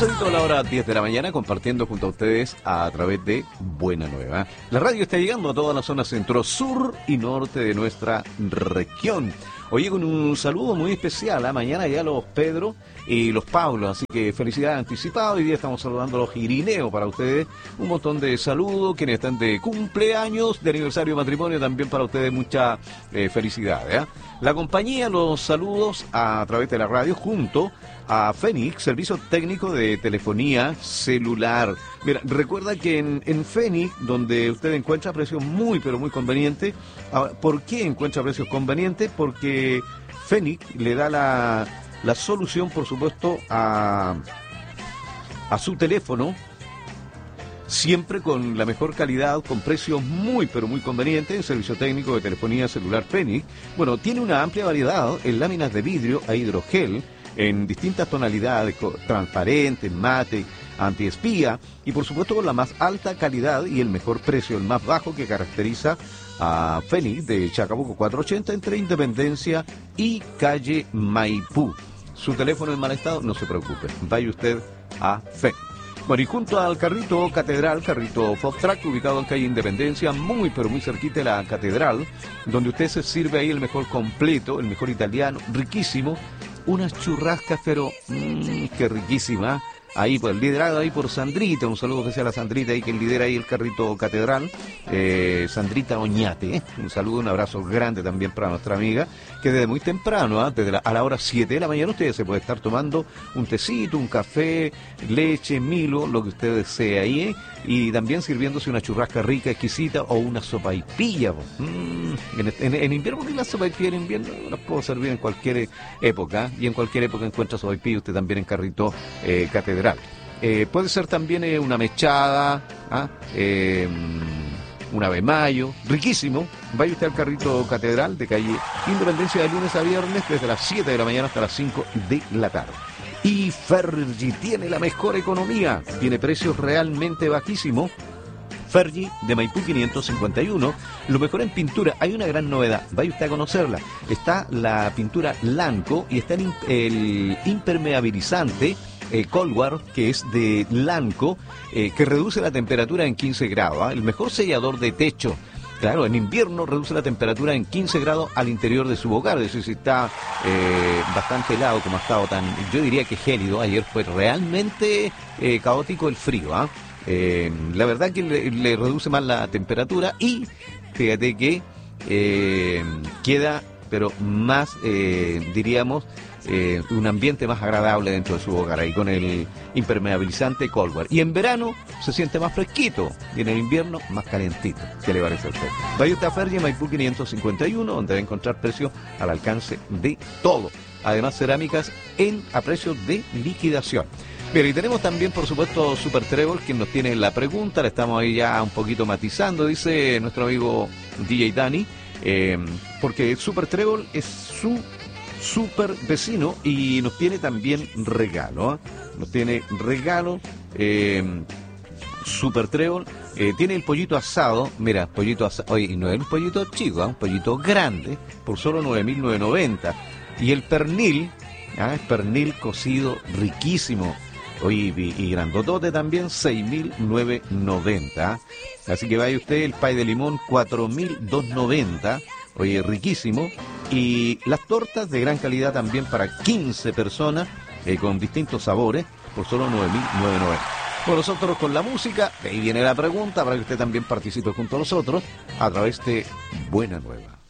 pasadito a la hora 10 de la mañana, compartiendo junto a ustedes a través de Buena Nueva. La radio está llegando a toda la zona centro, sur y norte de nuestra región. Oye, con un saludo muy especial, mañana ya los Pedro y los Pablo, así que felicidades anticipadas. Hoy día estamos saludando a los Irineo para ustedes, un montón de saludos, quienes están de cumpleaños, de aniversario de matrimonio, también para ustedes mucha felicidad. La compañía, los saludos a través de la radio junto a Fénix, servicio técnico de telefonía celular. Mira, recuerda que en Fénix, donde usted encuentra precios muy, pero muy convenientes. ¿Por qué encuentra precios convenientes? Porque Fénix le da la solución, por supuesto, a su teléfono, siempre con la mejor calidad, con precios muy, pero muy convenientes. El servicio técnico de telefonía celular Fénix, bueno, tiene una amplia variedad en láminas de vidrio a hidrogel, en distintas tonalidades, transparente, mate, antiespía, y por supuesto con la más alta calidad y el mejor precio, el más bajo que caracteriza a Fénix de Chacabuco 480 entre Independencia y calle Maipú. Su teléfono en mal estado, no se preocupe, vaya usted a Fénix. Bueno, y junto al carrito Catedral, carrito Food Truck, ubicado en calle Independencia, muy pero muy cerquita de la Catedral, donde usted se sirve ahí el mejor completo, el mejor italiano, riquísimo, unas churrascas, pero qué riquísima. Ahí por liderado ahí por Sandrita, un saludo especial a Sandrita ahí que lidera ahí el carrito Catedral, Sandrita Oñate, un saludo, un abrazo grande también para nuestra amiga, que desde muy temprano, a la hora 7 de la mañana, usted se puede estar tomando un tecito, un café, leche, Milo, lo que usted desee ahí, y también sirviéndose una churrasca rica, exquisita, o una sopaipilla. En invierno, porque la sopaipilla en invierno las puedo servir en cualquier época, y en cualquier época encuentra sopaipilla usted también en carrito Catedral. Puede ser también una mechada, un ave mayo, riquísimo. Vaya usted al carrito Catedral de calle Independencia de lunes a viernes desde las 7 de la mañana hasta las 5 de la tarde. Y Fergie tiene la mejor economía, tiene precios realmente bajísimos. Fergie de Maipú 551, lo mejor en pintura. Hay una gran novedad, vaya usted a conocerla. Está la pintura Lanco y está el impermeabilizante Colwar, que es de Lanco, que reduce la temperatura en 15 grados. El mejor sellador de techo. Claro, en invierno reduce la temperatura en 15 grados al interior de su hogar. Es decir, si está bastante helado, como ha estado yo diría que gélido. Ayer fue realmente caótico el frío. La verdad que le reduce más la temperatura y fíjate que queda, pero más, diríamos, un ambiente más agradable dentro de su hogar ahí con el impermeabilizante Colwar. Y en verano se siente más fresquito y en el invierno más calentito. ¿Qué le parece a usted? Vaya usted a Fergie Maipú 551, donde va a encontrar precios al alcance de todo. Además, cerámicas a precios de liquidación. Bien, y tenemos también, por supuesto, Super Trébol, quien nos tiene la pregunta. La estamos ahí ya un poquito matizando, dice nuestro amigo DJ Dani, porque Super Trébol es su super vecino y nos tiene también regalo. Nos tiene regalo. Super Trébol tiene el pollito asado. Mira, pollito asado. Oye, y no es un pollito chico, un pollito grande, por solo 9.990. Y el pernil, pernil cocido riquísimo. Oye, y grandotote también, 6.990. Así que vaya usted, el pay de limón, 4.290. Oye, riquísimo. Y las tortas de gran calidad también para 15 personas, con distintos sabores, por solo 9.990. Bueno, nosotros con la música, ahí viene la pregunta para que usted también participe junto a nosotros a través de Buena Nueva.